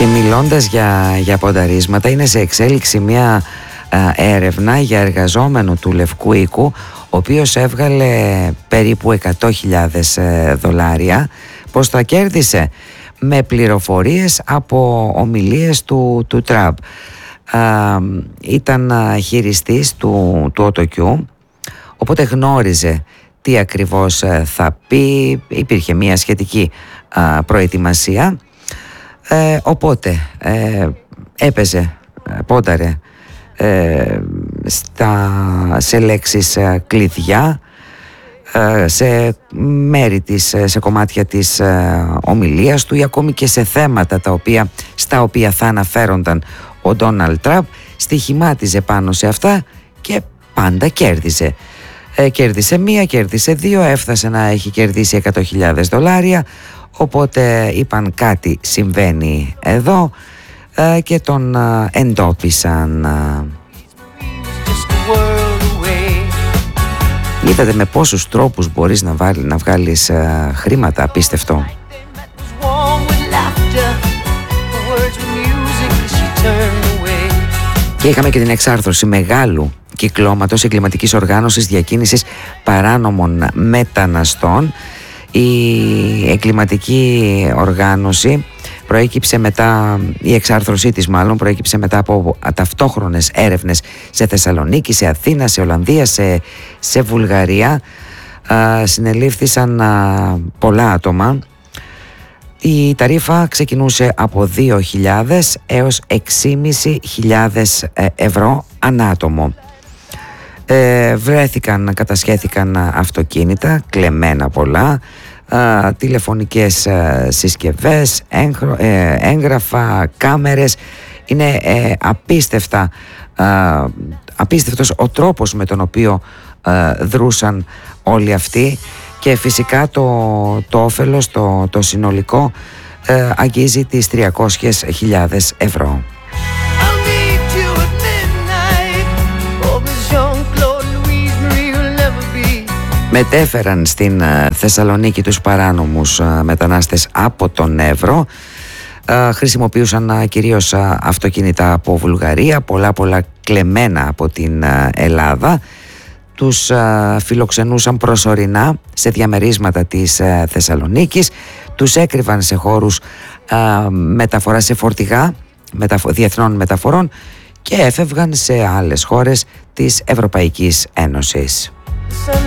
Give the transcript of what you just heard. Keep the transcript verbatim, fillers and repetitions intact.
Και μιλώντας για, για πονταρίσματα, είναι σε εξέλιξη μια α, έρευνα για εργαζόμενο του Λευκού Οίκου, ο οποίος έβγαλε περίπου εκατό χιλιάδες δολάρια. Πώς τα κέρδισε? Με πληροφορίες από ομιλίες του, του Τραμπ. Α, ήταν χειριστής του, του AutoQ, οπότε γνώριζε τι ακριβώς θα πει, υπήρχε μια σχετική α, προετοιμασία, ε, οπότε ε, έπαιζε, πόνταρε ε, στα, σε λέξεις ε, κλειδιά, ε, σε μέρη της, σε κομμάτια της ε, ομιλίας του ή ακόμη και σε θέματα τα οποία, στα οποία θα αναφέρονταν ο Ντόναλντ Τραμπ. Στοιχημάτιζε πάνω σε αυτά και πάντα κέρδιζε. Ε, κέρδισε μία, κέρδισε δύο, έφτασε να έχει κερδίσει εκατό χιλιάδες δολάρια, οπότε είπαν κάτι συμβαίνει εδώ ε, και τον ε, εντόπισαν. Είδατε με πόσους τρόπους μπορείς να, βάλει, να βγάλεις ε, χρήματα, απίστευτο. Και είχαμε και την εξάρθρωση μεγάλου κυκλώματος εγκληματικής οργάνωσης διακίνησης παράνομων μεταναστών. Η εγκληματική οργάνωση προέκυψε μετά, η εξάρθρωσή της μάλλον, προέκυψε μετά από ταυτόχρονες έρευνες σε Θεσσαλονίκη, σε Αθήνα, σε Ολλανδία, σε, σε Βουλγαρία. Α, συνελήφθησαν α, πολλά άτομα. Η ταρίφα ξεκινούσε από δύο χιλιάδες έως έξι χιλιάδες πεντακόσια ευρώ ανάτομο. Ε, βρέθηκαν, κατασχέθηκαν αυτοκίνητα, κλεμμένα πολλά, ε, τηλεφωνικές ε, συσκευές, έγχρο, ε, έγγραφα, κάμερες. Είναι ε, απίστευτα, ε, απίστευτος ο τρόπος με τον οποίο ε, δρούσαν όλοι αυτοί, και φυσικά το, το όφελος, το, το συνολικό ε, αγγίζει τις τριακόσιες χιλιάδες ευρώ. Μετέφεραν στην Θεσσαλονίκη τους παράνομους μετανάστες από τον Εύρο. Χρησιμοποιούσαν κυρίως αυτοκίνητα από Βουλγαρία, πολλά πολλά κλεμμένα από την Ελλάδα. Τους φιλοξενούσαν προσωρινά σε διαμερίσματα της Θεσσαλονίκης, τους έκρυβαν σε χώρους μεταφορά, σε φορτηγά διεθνών μεταφορών, και έφευγαν σε άλλες χώρες της Ευρωπαϊκής Ένωσης.